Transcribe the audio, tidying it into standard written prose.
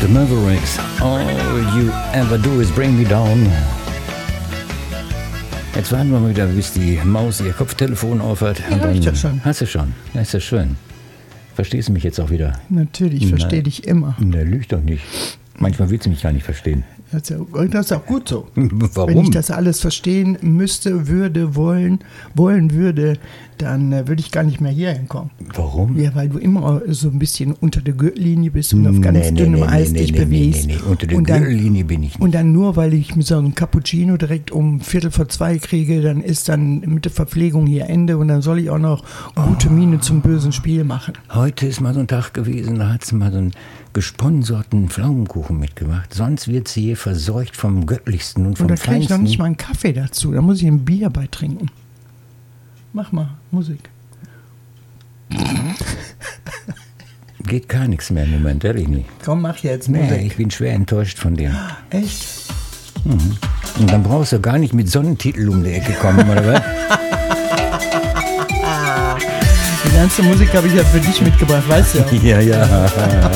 The Mavericks. All you ever do is bring me down. Jetzt warten wir mal wieder, bis die Maus ihr Kopftelefon aufhört. Ja, ich das schon. Hast du schon? Ja, ist ja schön. Verstehst du mich jetzt auch wieder? Natürlich, ich verstehe dich immer. Ne, lüg doch nicht. Manchmal willst du mich gar nicht verstehen. Das ist auch gut so. Warum? Wenn ich das alles verstehen müsste, wollen würde, dann würde ich gar nicht mehr hier hinkommen. Warum? Ja, weil du immer so ein bisschen unter der Gürtellinie bist und auf ganz dünnem Eis dich bewegst. Nee, unter der Gürtellinie bin ich nicht. Und dann nur, weil ich mir so einen Cappuccino direkt um 1:45 kriege, dann ist dann mit der Verpflegung hier Ende und dann soll ich auch noch gute Miene zum bösen Spiel machen. Heute ist mal so ein Tag gewesen, da hat sie mal so einen gesponserten Pflaumenkuchen mitgebracht. Sonst wird sie hier verseucht vom Göttlichsten und vom Und da kriege ich noch Feinsten. nicht mal einen Kaffee dazu, da muss ich ein Bier bei trinken. Mach mal Musik. Geht gar nichts mehr im Moment, ehrlich nicht. Komm, mach jetzt Nee, Musik. ich bin schwer enttäuscht von dir. Echt? Und dann brauchst du gar nicht mit Sonnentitel um die Ecke kommen, oder was? Die ganze Musik habe ich ja für dich mitgebracht, weißt du ja. Ja.